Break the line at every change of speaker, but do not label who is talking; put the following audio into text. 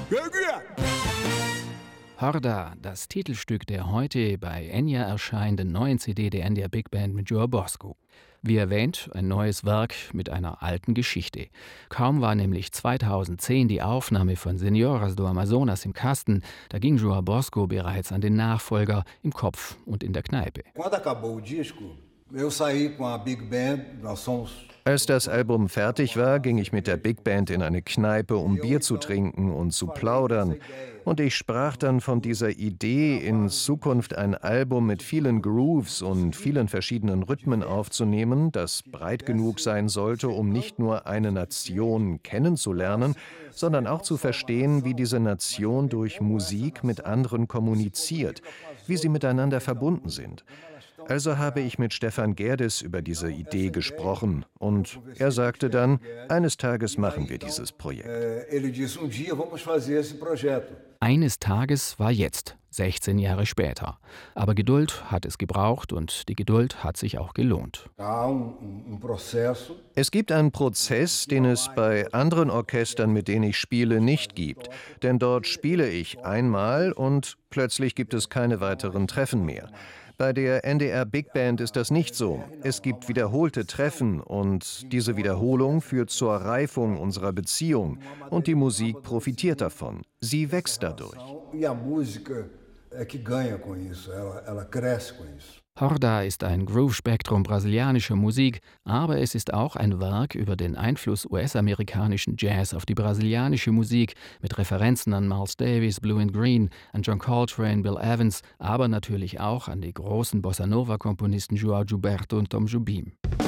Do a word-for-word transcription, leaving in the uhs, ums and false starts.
Horda, das Titelstück der heute bei Enya erscheinenden neuen C D der Enya Big Band mit João Bosco. Wie erwähnt, ein neues Werk mit einer alten Geschichte. Kaum war nämlich zweitausendzehn die Aufnahme von Senhoras do Amazonas im Kasten, da ging João Bosco bereits an den Nachfolger im Kopf und in der Kneipe.
Als das Album fertig war, ging ich mit der Big Band in eine Kneipe, um Bier zu trinken und zu plaudern. Und ich sprach dann von dieser Idee, in Zukunft ein Album mit vielen Grooves und vielen verschiedenen Rhythmen aufzunehmen, das breit genug sein sollte, um nicht nur eine Nation kennenzulernen, sondern auch zu verstehen, wie diese Nation durch Musik mit anderen kommuniziert, wie sie miteinander verbunden sind. Also habe ich mit Stefan Gerdes über diese Idee gesprochen und er sagte dann, eines Tages machen wir dieses Projekt.
Eines Tages war jetzt, sechzehn Jahre später. Aber Geduld hat es gebraucht und die Geduld hat sich auch gelohnt.
Es gibt einen Prozess, den es bei anderen Orchestern, mit denen ich spiele, nicht gibt. Denn dort spiele ich einmal und plötzlich gibt es keine weiteren Treffen mehr. Bei der N D R Big Band ist das nicht so. Es gibt wiederholte Treffen und diese Wiederholung führt zur Reifung unserer Beziehung und die Musik profitiert davon. Sie wächst dadurch.
Horda ist ein Groove-Spektrum brasilianischer Musik, aber es ist auch ein Werk über den Einfluss U S-amerikanischen Jazz auf die brasilianische Musik mit Referenzen an Miles Davis, Blue and Green, an John Coltrane, Bill Evans, aber natürlich auch an die großen Bossa-Nova-Komponisten João Gilberto und Tom Jobim.